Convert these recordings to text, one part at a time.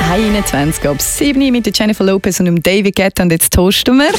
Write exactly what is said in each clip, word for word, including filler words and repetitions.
einundzwanzig ab sieben Uhr mit der Jennifer Lopez und dem David Guetta. Und jetzt toasten wir.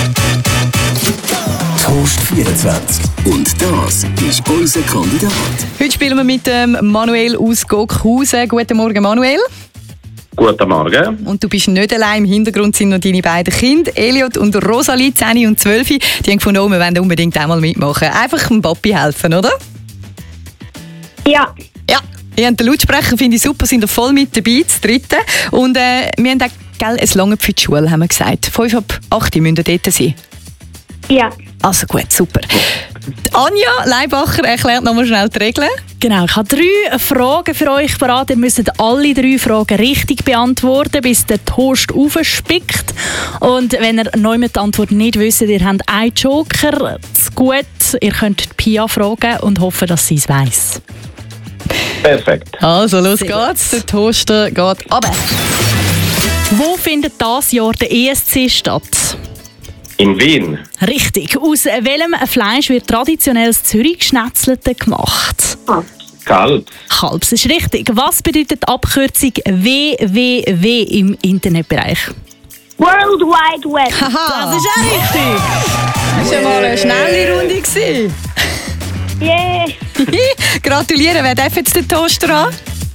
Toast vierundzwanzig. Und das ist unser Kandidat. Heute spielen wir mit dem Manuel aus Gockhausen. Guten Morgen, Manuel. Guten Morgen. Und du bist nicht allein. Im Hintergrund sind noch deine beiden Kinder, Elliot und Rosalie, zehn und zwölf. Die haben gefunden, oh, wir wollen unbedingt auch mal mitmachen. Einfach dem Papi helfen, oder? Ja. Ja. Ihr habt den Lautsprecher, finde ich super, sind ihr voll mit dabei, das dritte. Und äh, wir haben auch, gell, es lange für die Schule, haben wir gesagt. Fünf ab acht müssen ihr dort sein. Ja. Also gut, super. Die Anja Leibacher erklärt nochmal schnell die Regeln. Genau, ich habe drei Fragen für euch parat. Ihr müsst alle drei Fragen richtig beantworten, bis der Toast aufspickt. Und wenn ihr neu mit der Antwort nicht wisst, ihr habt einen Joker. Das gut, ihr könnt die Pia fragen und hoffen, dass sie es weiss. Perfekt. Also, los Sehr geht's. Der Toaster geht runter. Wo findet dieses Jahr der E S C statt? In Wien. Richtig. Aus welchem Fleisch wird traditionelles Zürich-Geschnetzelte gemacht? Kalb. Kalbs ist richtig. Was bedeutet die Abkürzung W W W im Internetbereich? World Wide Web. Das ist auch richtig. Das war mal eine schnelle Runde gewesen. Yeah. Gratulieren. Wer darf jetzt den Toaster an?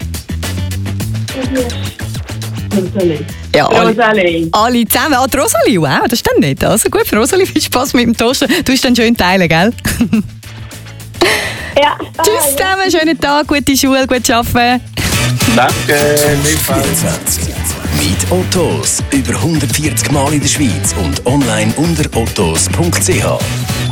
Ja, alle, Rosalie. alle zusammen. Ah, die Rosalie, wow, das stimmt nicht. Also gut, für Rosalie viel Spaß mit dem Toaster. Du hast dann schön teilen, gell? Ja. Tschüss zusammen, schönen Tag, gute Schule, gut arbeiten. Danke. vierundzwanzig. Mit Ottos. Über hundertvierzig Mal in der Schweiz und online unter ottos punkt c h.